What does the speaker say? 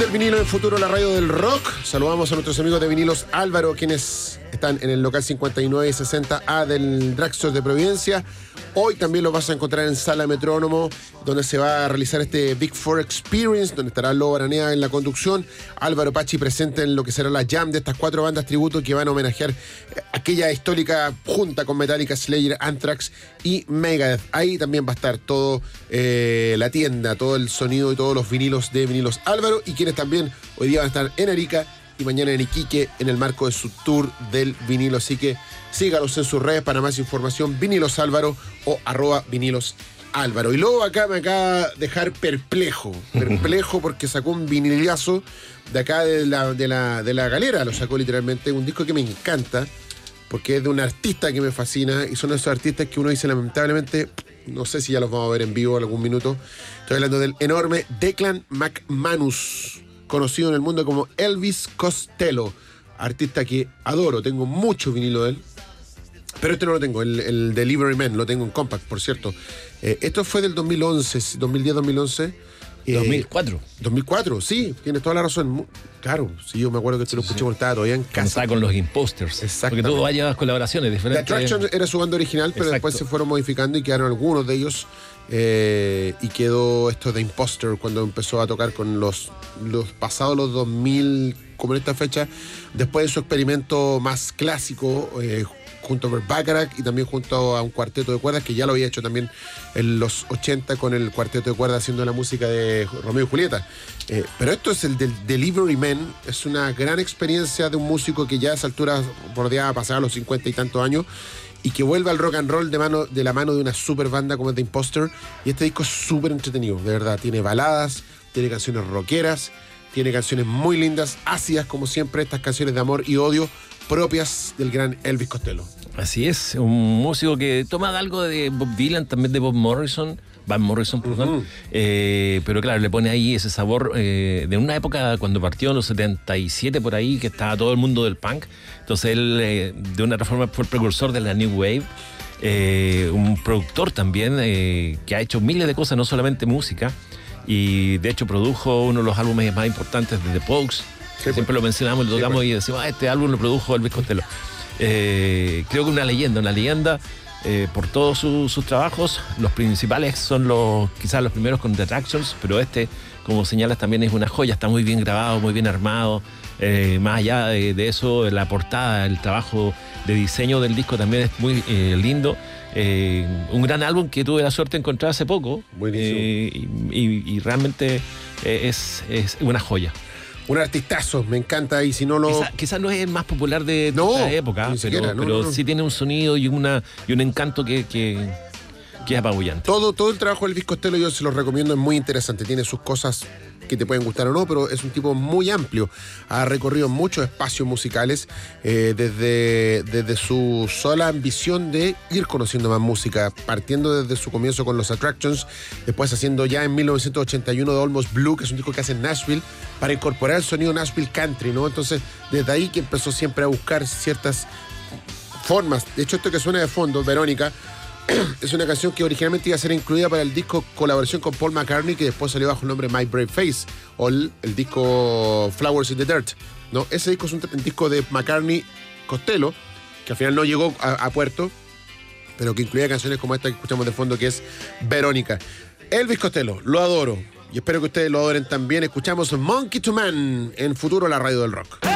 El vinilo en Futuro, la radio del rock. Saludamos a nuestros amigos de Vinilos Álvaro, quienes están en el local 59 y 60A del Drugstore de Providencia. Hoy también los vas a encontrar en Sala Metrónomo, donde se va a realizar este Big Four Experience, donde estará Lobo Aranea en la conducción, Álvaro Pachi presente en lo que será la jam de estas 4 bandas tributo que van a homenajear aquella histórica junta con Metallica, Slayer, Anthrax y Megadeth. Ahí también va a estar todo la tienda, todo el sonido y todos los vinilos de Vinilos Álvaro, y quienes también hoy día van a estar en Arica y mañana en Iquique en el marco de su tour del vinilo. Así que sígalos en sus redes para más información, Vinilos Álvaro o @Vinilos Álvaro. Y luego acá me acaba de dejar perplejo porque sacó un vinilazo de acá de la galera, lo sacó literalmente, un disco que me encanta porque es de un artista que me fascina y son esos artistas que uno dice lamentablemente, no sé si ya los vamos a ver en vivo en algún minuto. Estoy hablando del enorme Declan McManus, conocido en el mundo como Elvis Costello, artista que adoro, tengo mucho vinilo de él. Pero este no lo tengo, el Delivery Man, lo tengo en compact, por cierto. Esto fue del 2011, 2010-2011. 2004. 2004, sí, tienes toda la razón. Claro, sí, yo me acuerdo que esto lo escuché cuando estaba todavía en casa. Estaba con los Imposters. Exacto. Porque tú llevas colaboraciones diferentes. The Attraction era su banda original, pero después se fueron modificando y quedaron algunos de ellos. Y quedó esto de Imposter cuando empezó a tocar con los pasados los 2000, como en esta fecha, después de su experimento más clásico, junto a Burt Bacharach y también junto a un cuarteto de cuerdas que ya lo había hecho también en los 80 con el cuarteto de cuerdas haciendo la música de Romeo y Julieta. Pero esto es el del Delivery Man, es una gran experiencia de un músico que ya a esa altura bordeaba pasar a los 50 y tantos años y que vuelve al rock and roll de la mano de una super banda como The Imposter. Y este disco es súper entretenido, de verdad. Tiene baladas, tiene canciones rockeras, tiene canciones muy lindas, ácidas como siempre, estas canciones de amor y odio propias del gran Elvis Costello. Así es, un músico que toma algo de Bob Dylan, también de Van Morrison, perdón. Pero claro, le pone ahí ese sabor de una época cuando partió en los 77 por ahí, que estaba todo el mundo del punk. Entonces él de una forma fue el precursor de la New Wave. Un productor también que ha hecho miles de cosas, no solamente música, y de hecho produjo uno de los álbumes más importantes de The Pogues. Sí, siempre lo mencionamos, lo tocamos y decimos, este álbum lo produjo Elvis Costello. Creo que una leyenda por todos sus trabajos. Los principales son quizás los primeros con The Attractions, pero como señalas, también es una joya, está muy bien grabado, muy bien armado. Más allá de eso, la portada, el trabajo de diseño del disco también es muy lindo. Un gran álbum que tuve la suerte de encontrar hace poco. Y realmente es una joya. Un artistazo, me encanta, y si no lo... Quizás no es el más popular de esta época, pero sí tiene un sonido y un encanto que es apabullante. Todo el trabajo del Elvis Costello yo se lo recomiendo, es muy interesante, tiene sus cosas que te pueden gustar o no, pero es un tipo muy amplio, ha recorrido muchos espacios musicales desde su sola ambición de ir conociendo más música, partiendo desde su comienzo con los Attractions, después haciendo ya en 1981 The Almost Blue, que es un disco que hace en Nashville para incorporar el sonido Nashville Country, ¿no? Entonces desde ahí que empezó siempre a buscar ciertas formas. De hecho, esto que suena de fondo, Verónica, es una canción que originalmente iba a ser incluida para el disco colaboración con Paul McCartney, que después salió bajo el nombre My Brave Face, o el disco Flowers in the Dirt, ¿no? Ese disco es un disco de McCartney Costello, que al final no llegó a puerto, pero que incluía canciones como esta que escuchamos de fondo, que es Verónica. Elvis Costello, lo adoro, y espero que ustedes lo adoren también. Escuchamos Monkey to Man en Futuro, la radio del rock.